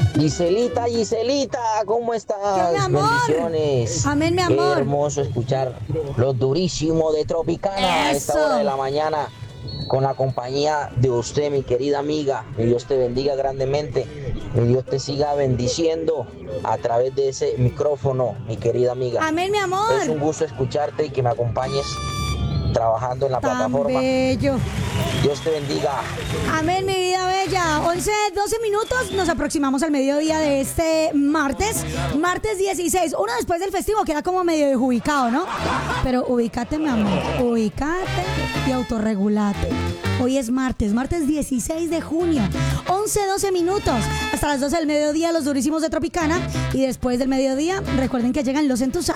Giselita, ¿cómo estás? ¿Qué, mi amor? Bendiciones. Amén, mi amor. Qué hermoso escuchar lo durísimo de Tropicana a esta Eso. hora de la mañana con la compañía de usted, mi querida amiga. Que Dios te bendiga grandemente. Que Dios te siga bendiciendo a través de ese micrófono, mi querida amiga. Amén, mi amor. Es un gusto escucharte y que me acompañes trabajando en la Tan plataforma. bello. Dios te bendiga. Amén, mi vida bella. 11-12 minutos, nos aproximamos al mediodía de este martes 16. Uno después del festivo queda como medio desubicado, ¿no? Pero ubícate, mi amor, ubícate y autorregulate. Hoy es martes 16 de junio, 11-12 minutos. Hasta las 12 del mediodía, los durísimos de Tropicana. Y después del mediodía, recuerden que llegan los entusados.